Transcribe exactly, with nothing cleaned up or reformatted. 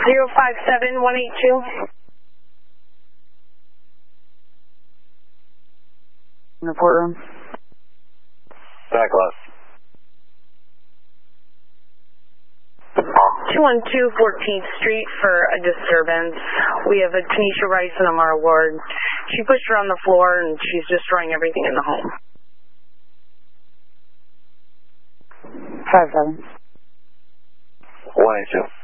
zero five seven one eight two. In the courtroom. Back left. two one two fourteenth Street for a disturbance. We have a Tanisha Rice and Amara Ward. She pushed her on the floor and she's destroying everything in the home. Five seven. One eight two.